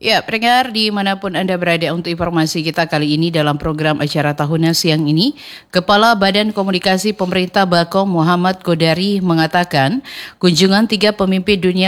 Ya, pendengar dimanapun Anda berada, untuk informasi kita kali ini dalam program acara tahunan siang ini, Kepala Badan Komunikasi Pemerintah Bakom Muhammad Kodari mengatakan kunjungan 3 pemimpin dunia